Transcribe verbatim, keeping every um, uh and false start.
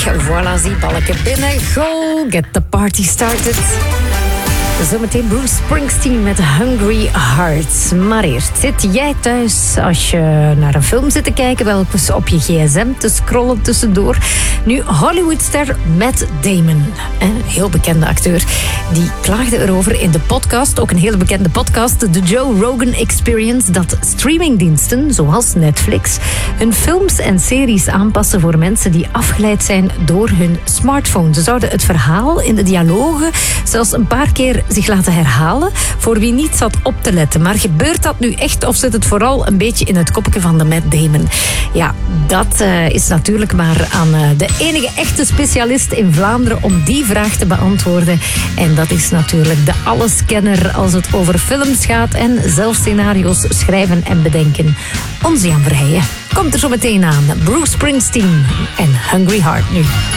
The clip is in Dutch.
Voilà, zie balken binnen. Go, get the party started. Zometeen Bruce Springsteen met Hungry Hearts. Maar eerst, zit jij thuis als je naar een film zit te kijken, wel eens op je gsm te scrollen tussendoor? Nu, Hollywoodster Matt Damon, een heel bekende acteur, die klaagde erover in de podcast, ook een hele bekende podcast, de Joe Rogan Experience, dat streamingdiensten, zoals Netflix, hun films en series aanpassen voor mensen die afgeleid zijn door hun smartphone. Ze zouden het verhaal in de dialogen zelfs een paar keer zich laten herhalen, voor wie niet zat op te letten. Maar gebeurt dat nu echt, of zit het vooral een beetje in het kopje van de Matt Damon? Ja, dat uh, is natuurlijk maar aan uh, de enige echte specialist in Vlaanderen om die vraag te beantwoorden. En dat is natuurlijk de alleskenner als het over films gaat en zelf scenario's schrijven en bedenken. Onze Jan Verheijen komt er zo meteen aan. Bruce Springsteen en Hungry Heart nu.